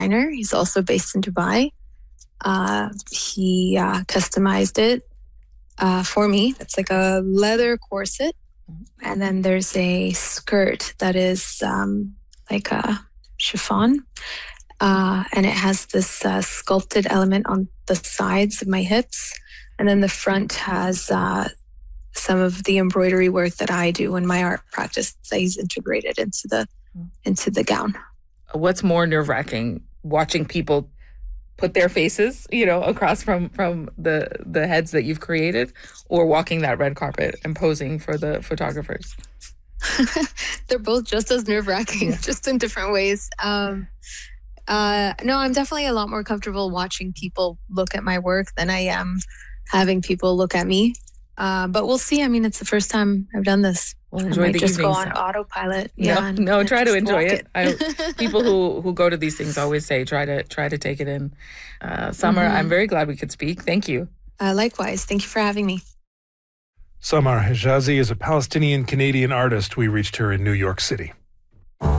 designer. He's also based in Dubai. He customized it for me. It's like a leather corset. And then there's a skirt that is like a chiffon. And it has this sculpted element on the sides of my hips. And then the front has some of the embroidery work that I do in my art practice that he's integrated into the gown. What's more nerve-wracking, watching people put their faces, across from the heads that you've created, or walking that red carpet and posing for the photographers? They're both just as nerve-wracking, just in different ways. No, I'm definitely a lot more comfortable watching people look at my work than I am having people look at me. But we'll see. I mean, it's the first time I've done this. Well, enjoy the just evening. Go on autopilot. No, try to enjoy it. People who go to these things always say, try to take it in. Samar, I'm very glad we could speak. Thank you. Likewise. Thank you for having me. Samar Hijazi is a Palestinian-Canadian artist. We reached her in New York City.